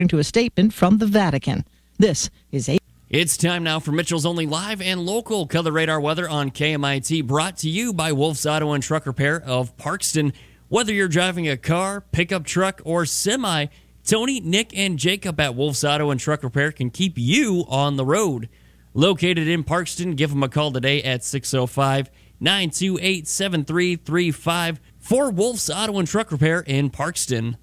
to a statement from the Vatican. This is a... It's time now for Mitchell's Only Live and Local Color Radar Weather on KMIT, brought to you by Wolf's Auto and Truck Repair of Parkston. Whether you're driving a car, pickup truck, or semi, Tony, Nick, and Jacob at Wolf's Auto and Truck Repair can keep you on the road. Located in Parkston, give them a call today at 605-928-7335 for Wolf's Auto and Truck Repair in Parkston.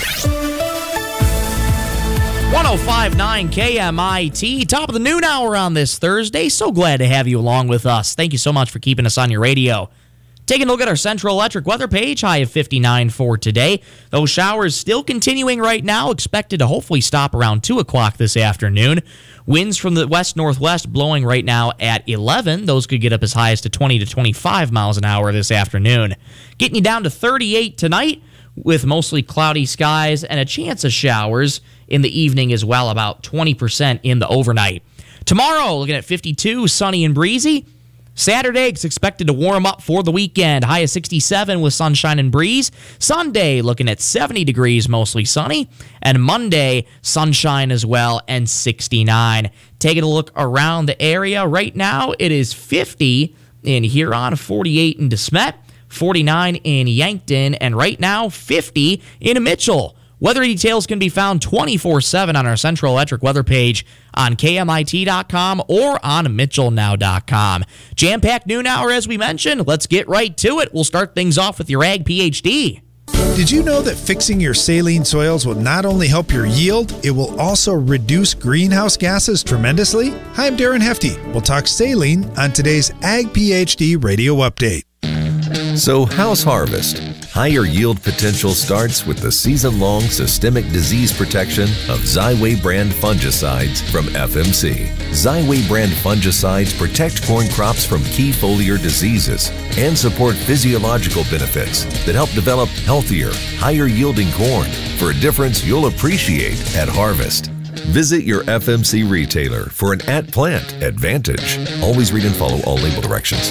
105.9 KMIT, top of the noon hour on this Thursday. So glad to have you along with us. Thank you so much for keeping us on your radio. Taking a look at our Central Electric weather page, high of 59 for today. Those showers still continuing right now, expected to hopefully stop around 2 o'clock this afternoon. Winds from the west-northwest blowing right now at 11. Those could get up as high as to 20 to 25 miles an hour this afternoon. Getting you down to 38 tonight with mostly cloudy skies and a chance of showers in the evening as well, about 20% in the overnight. Tomorrow, looking at 52, sunny and breezy. Saturday is expected to warm up for the weekend. High of 67 with sunshine and breeze. Sunday, looking at 70 degrees, mostly sunny. And Monday, sunshine as well, and 69. Taking a look around the area right now, it is 50 in Huron, 48 in DeSmet, 49 in Yankton, and right now 50 in Mitchell. Weather details can be found 24/7 on our Central Electric weather page on KMIT.com or on MitchellNow.com. Jam-packed noon hour, as we mentioned. Let's get right to it. We'll start things off with your Ag PhD. Did you know that fixing your saline soils will not only help your yield, it will also reduce greenhouse gases tremendously? Hi, I'm Darren Hefty. We'll talk saline on today's Ag PhD radio update. So how's harvest? Higher yield potential starts with the season-long systemic disease protection of Xyway brand fungicides from FMC. Xyway brand fungicides protect corn crops from key foliar diseases and support physiological benefits that help develop healthier, higher-yielding corn for a difference you'll appreciate at harvest. Visit your FMC retailer for an at-plant advantage. Always read and follow all label directions.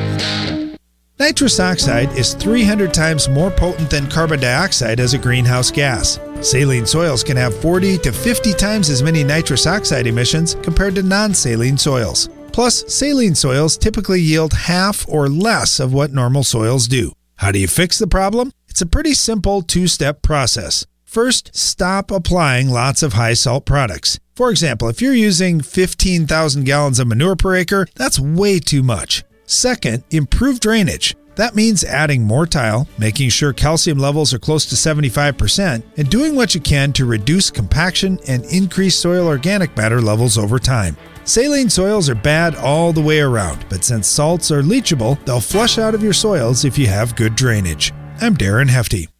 Nitrous oxide is 300 times more potent than carbon dioxide as a greenhouse gas. Saline soils can have 40 to 50 times as many nitrous oxide emissions compared to non-saline soils. Plus, saline soils typically yield half or less of what normal soils do. How do you fix the problem? It's a pretty simple two-step process. First, stop applying lots of high-salt products. For example, if you're using 15,000 gallons of manure per acre, that's way too much. Second, improve drainage. That means adding more tile, making sure calcium levels are close to 75%, and doing what you can to reduce compaction and increase soil organic matter levels over time. Saline soils are bad all the way around, but since salts are leachable, they'll flush out of your soils if you have good drainage. I'm Darren Hefty.